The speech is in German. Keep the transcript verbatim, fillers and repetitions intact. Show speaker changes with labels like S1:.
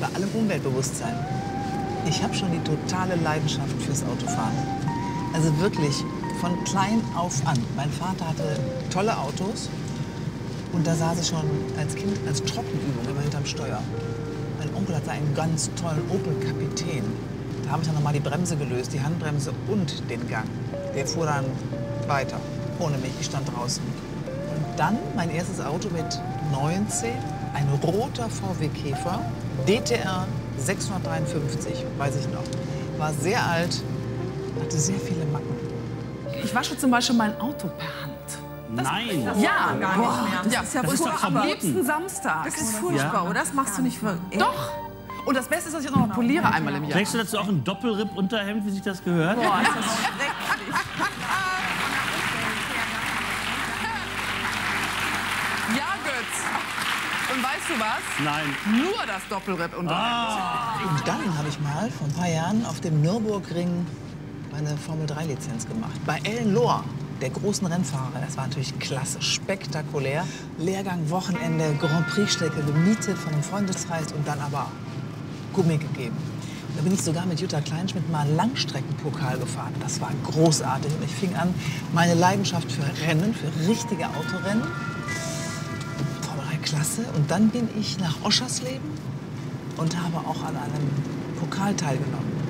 S1: bei allem Umweltbewusstsein. Ich habe schon die totale Leidenschaft fürs Autofahren. Also wirklich von klein auf an. Mein Vater hatte tolle Autos und da saß ich schon als Kind als Trockenübung immer hinterm Steuer. Mein Onkel hatte einen ganz tollen Opel Kapitän. Da habe ich dann noch mal die Bremse gelöst, die Handbremse und den Gang. Der fuhr dann weiter, ohne mich. Ich stand draußen. Und dann mein erstes Auto mit neunzehn, ein roter V W Käfer, D T R sechshundertdreiundfünfzig, weiß ich noch. War sehr alt, hatte sehr viele Macken.
S2: Ich wasche zum Beispiel mein Auto per Hand.
S3: Das Nein!
S2: Das ja,
S4: gar
S2: boah,
S4: nicht mehr.
S2: das
S4: Ja,
S2: ist ja
S3: das ist doch
S2: am
S3: verboten.
S2: liebsten Samstag.
S4: Das ist furchtbar,
S3: Ja.
S4: oder? Das machst du nicht für...
S2: Doch! Und das Beste ist, dass ich auch noch poliere einmal im Jahr.
S3: Trägst du dazu auch ein Doppelripp-Unterhemd, wie sich das gehört?
S2: Boah, ist das schrecklich. Ja, Götz. Und weißt du was?
S3: Nein.
S2: Nur das Doppelripp und
S3: Ah.
S1: Und dann habe ich mal vor ein paar Jahren auf dem Nürburgring meine Formel drei Lizenz gemacht. Bei Ellen Lohr, der großen Rennfahrer. Das war natürlich klasse, spektakulär. Lehrgang, Wochenende, Grand Prix-Strecke gemietet von einem Freundeskreis und dann aber Gummi gegeben. Und da bin ich sogar mit Jutta Kleinschmidt mal Langstreckenpokal gefahren. Das war großartig. Und ich fing an, meine Leidenschaft für Rennen, für richtige Autorennen, Formel drei Klasse. Und dann bin ich nach Oschersleben und habe auch an einem Pokal teilgenommen.